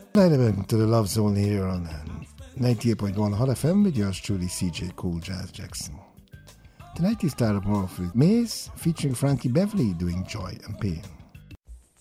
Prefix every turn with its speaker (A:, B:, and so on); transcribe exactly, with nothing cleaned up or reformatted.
A: Welcome to the Love Zone here on ninety-eight point one Hot F M with yours truly, C J Cool Jazz Jackson. Tonight we start off with Maze featuring Frankie Beverly doing Joy and Pain.